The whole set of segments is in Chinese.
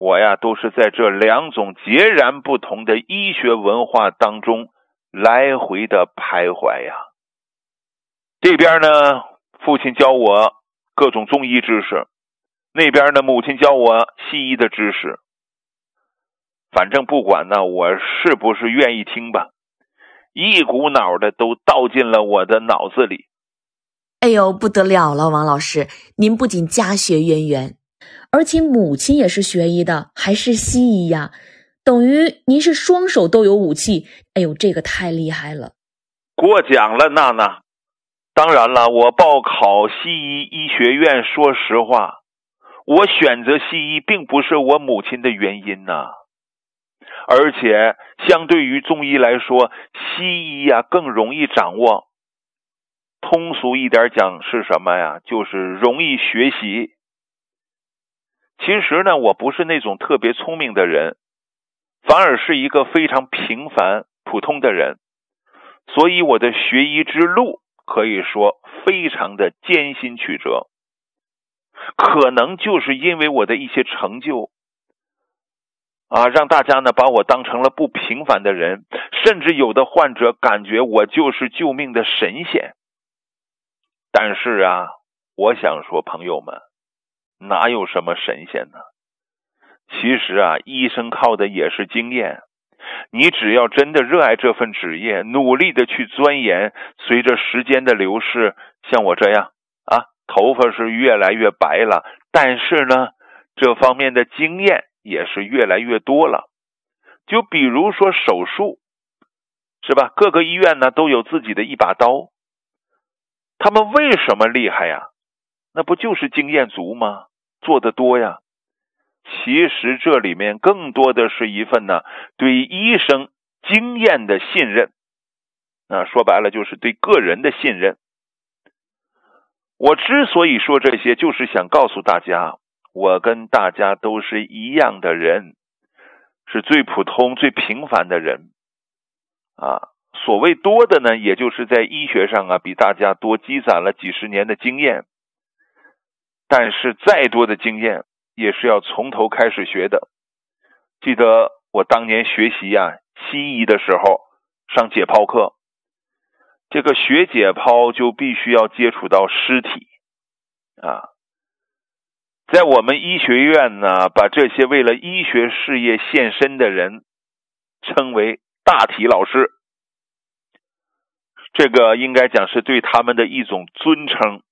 我呀都是在这两种截然不同的医学文化当中来回的徘徊呀。这边呢，父亲教我各种中医知识，那边呢，母亲教我西医的知识。反正不管呢，我是不是愿意听吧，一股脑的都倒进了我的脑子里。 哎呦，不得了了，王老师，您不仅家学渊源，而且母亲也是学医的，还是西医呀，等于您是双手都有武器。哎呦，这个太厉害了。 过奖了，娜娜。当然了，我报考西医医学院，说实话，我选择西医并不是我母亲的原因呐。而且相对于中医来说，西医呀更容易掌握。通俗一点讲是什么呀？就是容易学习。其实呢，我不是那种特别聪明的人，反而是一个非常平凡普通的人。所以我的学医之路可以说非常的艰辛曲折。可能就是因为我的一些成就让大家呢把我当成了不平凡的人，甚至有的患者感觉我就是救命的神仙。但是我想说朋友们，哪有什么神仙呢？其实医生靠的也是经验。你只要真的热爱这份职业，努力的去钻研，随着时间的流逝，像我这样头发是越来越白了，但是呢，这方面的经验也是越来越多了。就比如说手术，是吧？各个医院呢都有自己的一把刀。他们为什么厉害呀？那不就是经验足吗？做得多呀。其实这里面更多的是一份呢对医生经验的信任。说白了就是对个人的信任。我之所以说这些，就是想告诉大家，我跟大家都是一样的人，是最普通最平凡的人所谓多的呢，也就是在医学上比大家多积攒了几十年的经验。但是再多的经验也是要从头开始学的。记得我当年学习西医的时候，上解剖课，这个学解剖就必须要接触到尸体在我们医学院呢，把这些为了医学事业献身的人称为大体老师。这个应该讲是对他们的一种尊称。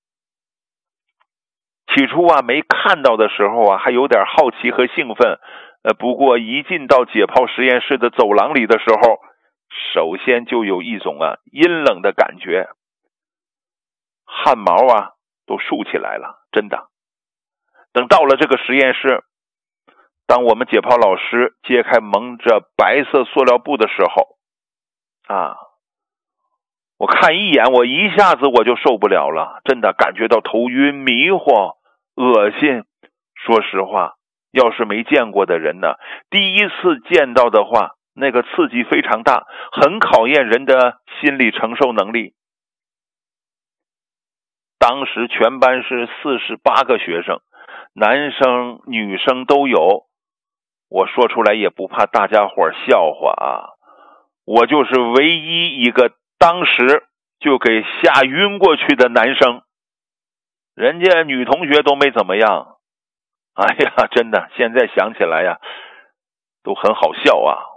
起初没看到的时候还有点好奇和兴奋，不过一进到解剖实验室的走廊里的时候，首先就有一种阴冷的感觉，汗毛都竖起来了，真的。等到了这个实验室，当我们解剖老师揭开蒙着白色塑料布的时候我看一眼，我一下子我就受不了了，真的感觉到头晕迷惑恶心。说实话，要是没见过的人呢，第一次见到的话，那个刺激非常大，很考验人的心理承受能力。当时全班是48个学生，男生女生都有。我说出来也不怕大家伙笑话我就是唯一一个当时就给吓晕过去的男生，人家女同学都没怎么样。哎呀，真的，现在想起来都很好笑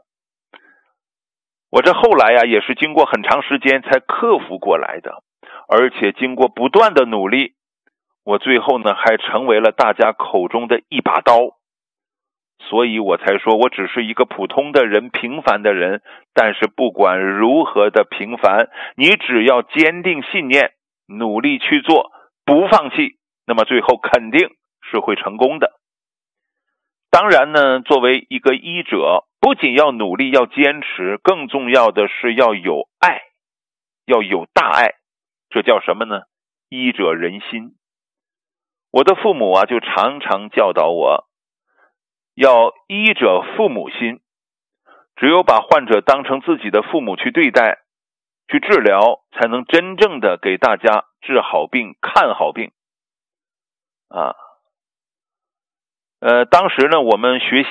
我这后来也是经过很长时间才克服过来的，而且经过不断的努力，我最后呢还成为了大家口中的一把刀。所以我才说我只是一个普通的人，平凡的人。但是不管如何的平凡，你只要坚定信念，努力去做，不放弃，那么最后肯定是会成功的。当然呢，作为一个医者，不仅要努力要坚持，更重要的是要有爱，要有大爱。这叫什么呢？医者仁心。我的父母就常常教导我，要医者父母心。只有把患者当成自己的父母去对待，去治疗，才能真正的给大家治好病看好病当时呢我们学